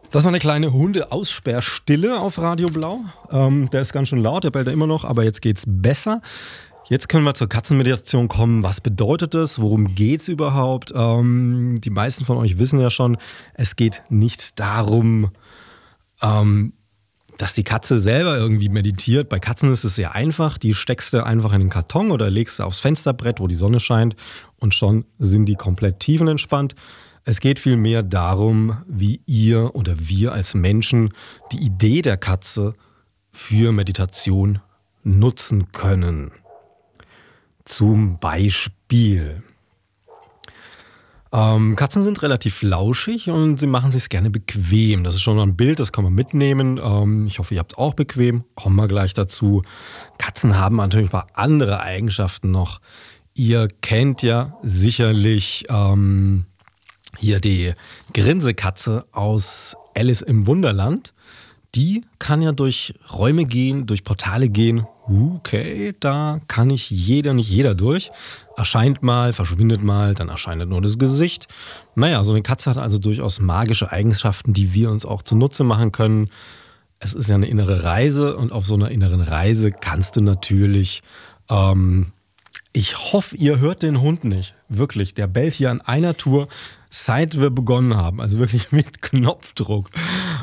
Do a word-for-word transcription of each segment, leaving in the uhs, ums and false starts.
Das war eine kleine Hunde-Aussperrstille auf Radio Blau. Ähm, der ist ganz schön laut, der bellt ja immer noch, aber jetzt geht's besser. Jetzt können wir zur Katzenmeditation kommen. Was bedeutet das? Worum geht's überhaupt? Ähm, die meisten von euch wissen ja schon, es geht nicht darum, ähm, dass die Katze selber irgendwie meditiert. Bei Katzen ist es sehr einfach. Die steckst du einfach in den Karton oder legst du aufs Fensterbrett, wo die Sonne scheint, und schon sind die komplett tiefenentspannt. Es geht vielmehr darum, wie ihr oder wir als Menschen die Idee der Katze für Meditation nutzen können. Zum Beispiel. Ähm, Katzen sind relativ flauschig und sie machen es sich gerne bequem. Das ist schon mal ein Bild, das kann man mitnehmen. Ähm, ich hoffe, ihr habt es auch bequem. Kommen wir gleich dazu. Katzen haben natürlich ein paar andere Eigenschaften noch. Ihr kennt ja sicherlich ähm, hier die Grinsekatze aus Alice im Wunderland. Die kann ja durch Räume gehen, durch Portale gehen. Okay, da kann nicht jeder, nicht jeder durch. Erscheint mal, verschwindet mal, dann erscheint nur das Gesicht. Naja, so eine Katze hat also durchaus magische Eigenschaften, die wir uns auch zunutze machen können. Es ist ja eine innere Reise und auf so einer inneren Reise kannst du natürlich... Ähm, ich hoffe, ihr hört den Hund nicht. Wirklich, der bellt hier an einer Tour, seit wir begonnen haben. Also wirklich mit Knopfdruck.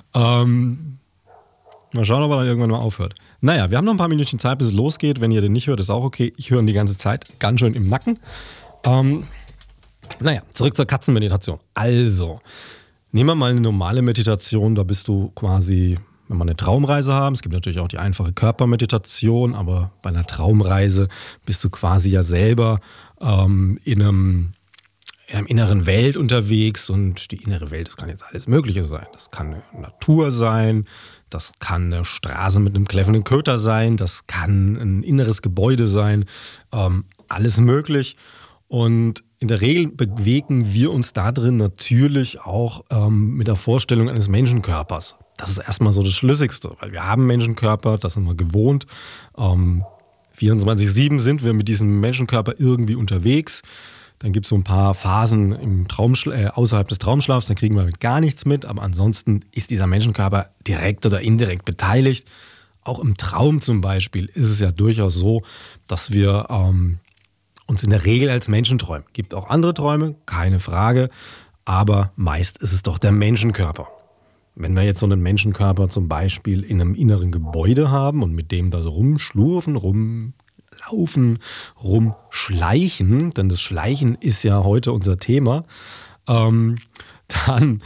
Ähm, mal schauen, ob er dann irgendwann mal aufhört. Naja, wir haben noch ein paar Minuten Zeit, bis es losgeht. Wenn ihr den nicht hört, ist auch okay. Ich höre ihn die ganze Zeit ganz schön im Nacken. Ähm, naja, zurück zur Katzenmeditation. Also, nehmen wir mal eine normale Meditation. Da bist du quasi, wenn wir eine Traumreise haben. Es gibt natürlich auch die einfache Körpermeditation, aber bei einer Traumreise bist du quasi ja selber ähm, in einem in einer inneren Welt unterwegs, und die innere Welt, das kann jetzt alles Mögliche sein. Das kann eine Natur sein, das kann eine Straße mit einem kläffenden Köter sein, das kann ein inneres Gebäude sein, ähm, alles möglich. Und in der Regel bewegen wir uns da drin natürlich auch ähm, mit der Vorstellung eines Menschenkörpers. Das ist erstmal so das Schlüssigste, weil wir haben Menschenkörper, das sind wir gewohnt. Ähm, vierundzwanzig sieben sind wir mit diesem Menschenkörper irgendwie unterwegs. Dann gibt es so ein paar Phasen im Traumschla- äh, außerhalb des Traumschlafs, da kriegen wir mit gar nichts mit. Aber ansonsten ist dieser Menschenkörper direkt oder indirekt beteiligt. Auch im Traum zum Beispiel ist es ja durchaus so, dass wir ähm, uns in der Regel als Menschen träumen. Gibt auch andere Träume, keine Frage. Aber meist ist es doch der Menschenkörper. Wenn wir jetzt so einen Menschenkörper zum Beispiel in einem inneren Gebäude haben und mit dem da so rumschlurfen, rum... Laufen, rumschleichen, denn das Schleichen ist ja heute unser Thema, ähm, dann,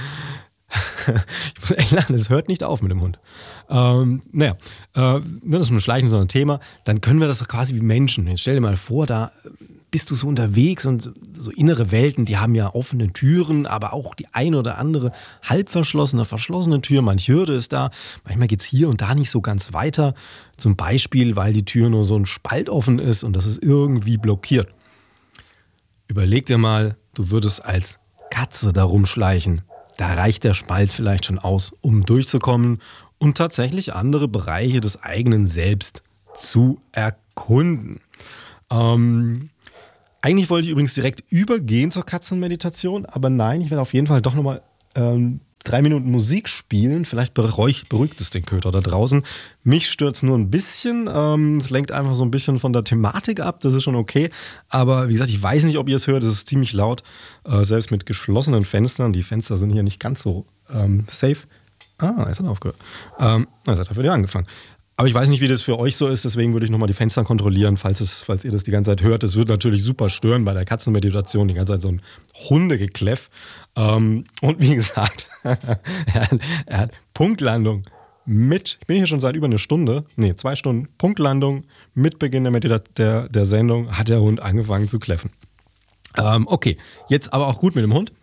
ich muss echt lachen, es hört nicht auf mit dem Hund. Ähm, naja, äh, das ist ein Schleichen so ein Thema, dann können wir das doch quasi wie Menschen. Jetzt stell dir mal vor, da bist du so unterwegs und so innere Welten, die haben ja offene Türen, aber auch die eine oder andere halb verschlossene, verschlossene Tür. Manch Hürde ist da, manchmal geht es hier und da nicht so ganz weiter. Zum Beispiel, weil die Tür nur so ein Spalt offen ist und das ist irgendwie blockiert. Überleg dir mal, du würdest als Katze da rumschleichen. Da reicht der Spalt vielleicht schon aus, um durchzukommen und tatsächlich andere Bereiche des eigenen Selbst zu erkunden. Ähm... Eigentlich wollte ich übrigens direkt übergehen zur Katzenmeditation, aber nein, ich werde auf jeden Fall doch nochmal ähm, drei Minuten Musik spielen. Vielleicht beruhigt, beruhigt es den Köter da draußen. Mich stört es nur ein bisschen. Ähm, es lenkt einfach so ein bisschen von der Thematik ab, das ist schon okay. Aber wie gesagt, ich weiß nicht, ob ihr es hört, es ist ziemlich laut. Äh, selbst mit geschlossenen Fenstern. Die Fenster sind hier nicht ganz so ähm, safe. Ah, jetzt hat er aufgehört. Ähm, jetzt hat er für dich angefangen. Aber ich weiß nicht, wie das für euch so ist, deswegen würde ich nochmal die Fenster kontrollieren, falls, es, falls ihr das die ganze Zeit hört. Das wird natürlich super stören bei der Katzenmeditation, die ganze Zeit so ein Hundegekläff. Ähm, und wie gesagt, er, hat, er hat Punktlandung mit, ich bin hier schon seit über eine Stunde, nee, zwei Stunden, Punktlandung mit Beginn der, Medita- der, der Sendung hat der Hund angefangen zu kläffen. Ähm, okay, jetzt aber auch gut mit dem Hund.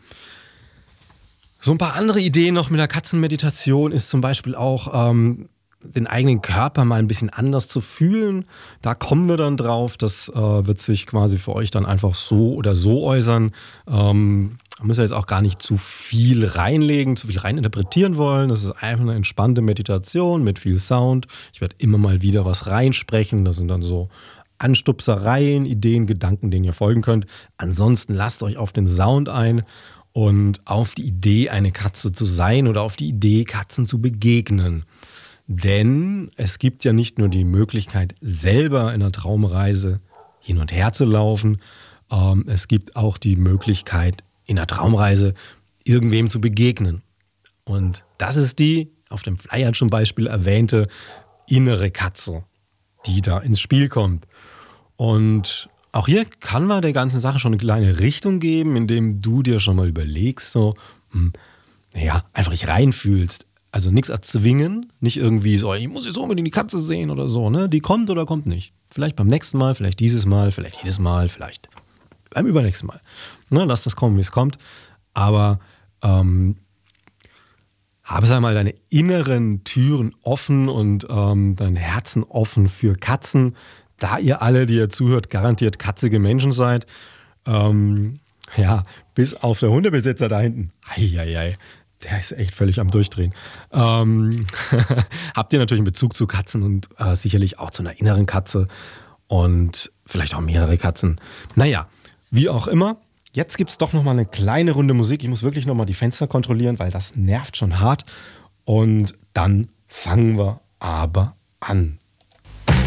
So ein paar andere Ideen noch mit der Katzenmeditation ist zum Beispiel auch... Ähm, den eigenen Körper mal ein bisschen anders zu fühlen. Da kommen wir dann drauf. Das äh, wird sich quasi für euch dann einfach so oder so äußern. Ähm, man muss ja jetzt auch gar nicht zu viel reinlegen, zu viel reininterpretieren wollen. Das ist einfach eine entspannte Meditation mit viel Sound. Ich werde immer mal wieder was reinsprechen. Das sind dann so Anstupsereien, Ideen, Gedanken, denen ihr folgen könnt. Ansonsten lasst euch auf den Sound ein und auf die Idee, eine Katze zu sein oder auf die Idee, Katzen zu begegnen. Denn es gibt ja nicht nur die Möglichkeit, selber in einer Traumreise hin und her zu laufen, ähm, es gibt auch die Möglichkeit, in einer Traumreise irgendwem zu begegnen. Und das ist die, auf dem Flyer zum Beispiel erwähnte, innere Katze, die da ins Spiel kommt. Und auch hier kann man der ganzen Sache schon eine kleine Richtung geben, indem du dir schon mal überlegst, so, hm, ja, einfach dich reinfühlst. Also nichts erzwingen, nicht irgendwie so, ich muss jetzt unbedingt die Katze sehen oder so, ne? Die kommt oder kommt nicht. Vielleicht beim nächsten Mal, vielleicht dieses Mal, vielleicht jedes Mal, vielleicht beim übernächsten Mal. Ne? Lass das kommen, wie es kommt. Aber ähm, habe sei mal deine inneren Türen offen und ähm, dein Herzen offen für Katzen. Da ihr alle, die ihr zuhört, garantiert katzige Menschen seid. Ähm, ja, bis auf der Hundebesitzer da hinten. Eieiei, der ist echt völlig am Durchdrehen. Ähm, habt ihr natürlich einen Bezug zu Katzen und äh, sicherlich auch zu einer inneren Katze und vielleicht auch mehrere Katzen. Naja, wie auch immer. Jetzt gibt es doch nochmal eine kleine Runde Musik. Ich muss wirklich nochmal die Fenster kontrollieren, weil das nervt schon hart. Und dann fangen wir aber an.